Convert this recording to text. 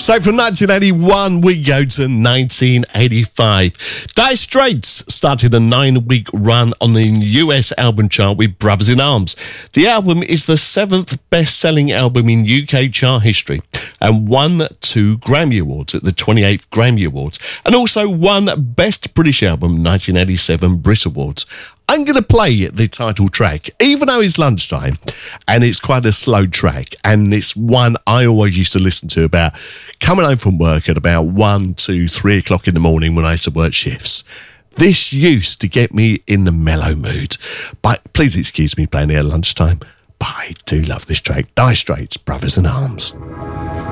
So from 1981, we go to 1985. Dire Straits started a 9-week run on the US album chart with Brothers in Arms. The album is the 7th best-selling album in UK chart history and won 2 Grammy Awards at the 28th Grammy Awards and also won Best British Album 1987 Brit Awards. I'm going to play the title track, even though it's lunchtime, and it's quite a slow track, and it's one I always used to listen to about coming home from work at about 1, 2, 3 o'clock in the morning when I used to work shifts. This used to get me in the mellow mood, but please excuse me playing it at lunchtime, but I do love this track. Dire Straits, Brothers in Arms.